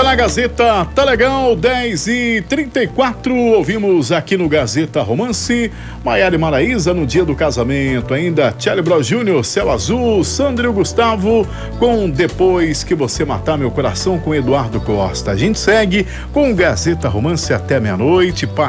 na Gazeta, tá legal, 10h34, ouvimos aqui no Gazeta Romance, Maiara e Maraísa no dia do casamento, ainda Charlie Brown Jr., Céu Azul, Sandro e Gustavo, com Depois que Você Matar Meu Coração, com Eduardo Costa. A gente segue com o Gazeta Romance até meia-noite,